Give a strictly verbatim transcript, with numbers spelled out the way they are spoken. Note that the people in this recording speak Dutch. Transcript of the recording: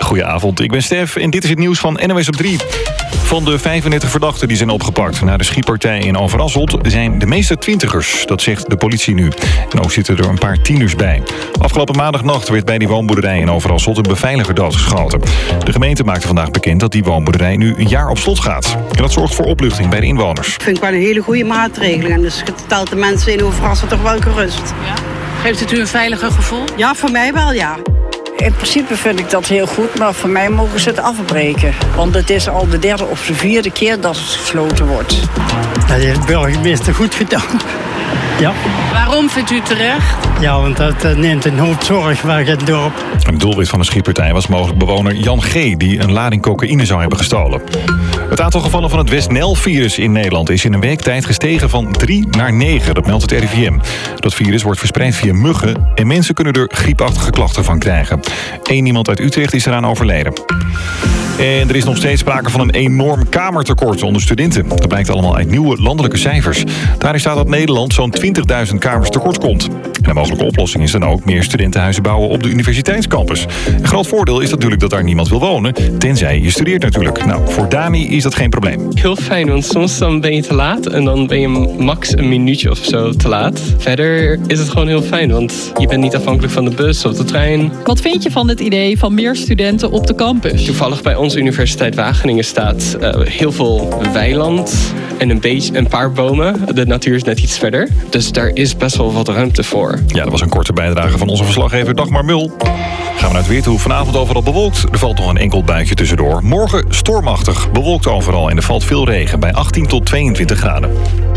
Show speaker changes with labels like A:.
A: Goedenavond, ik ben Stef en dit is het nieuws van N O S op drie. Van de vijfendertig verdachten die zijn opgepakt na de schietpartij in Overasselt zijn de meeste twintigers, dat zegt de politie nu. En ook zitten er een paar tieners bij. Afgelopen maandagnacht werd bij die woonboerderij in Overasselt een beveiliger doodgeschoten. De gemeente maakte vandaag bekend dat die woonboerderij nu een jaar op slot gaat. En dat zorgt voor opluchting bij de inwoners.
B: Ik vind het wel een hele goede maatregel en dus het stelt de mensen in Overasselt toch wel gerust.
C: Ja. Geeft het u een veiliger gevoel?
B: Ja, voor mij wel, ja.
D: In principe vind ik dat heel goed, maar voor mij mogen ze het afbreken. Want het is al de derde of de vierde keer dat het gesloten wordt.
E: Dat heeft de burgemeester goed gedaan. Ja.
C: Waarom vindt u terecht?
E: Ja, want dat neemt een hoop zorg weg in het dorp.
A: Het doelwit van de schietpartij was mogelijk bewoner Jan G. die een lading cocaïne zou hebben gestolen. Het aantal gevallen van het West-Nijl-virus in Nederland is in een week tijd gestegen van drie naar negen. Dat meldt het R I V M. Dat virus wordt verspreid via muggen en mensen kunnen er griepachtige klachten van krijgen. Eén iemand uit Utrecht is eraan overleden. En er is nog steeds sprake van een enorm kamertekort onder studenten. Dat blijkt allemaal uit nieuwe landelijke cijfers. Daarin staat dat Nederland zo'n twintigduizend kamers tekort komt. En een mogelijke oplossing is dan ook meer studentenhuizen bouwen op de universiteitscampus. Een groot voordeel is natuurlijk dat daar niemand wil wonen, tenzij je studeert natuurlijk. Nou, voor Dani is dat geen probleem.
F: Heel fijn, want soms dan ben je te laat en dan ben je max een minuutje of zo te laat. Verder is het gewoon heel fijn, want je bent niet afhankelijk van de bus of de trein.
G: Wat vind je van het idee van meer studenten op de campus?
F: Toevallig bij onze Universiteit Wageningen staat uh, heel veel weiland en een, beetje, een paar bomen. De natuur is net iets verder, dus daar is best wel wat ruimte voor.
A: Ja, dat was een korte bijdrage van onze verslaggever Dagmar Mul. Gaan we naar het weer toe. Vanavond overal bewolkt. Er valt nog een enkel buitje tussendoor. Morgen stormachtig, bewolkt overal en er valt veel regen bij achttien tot tweeëntwintig graden.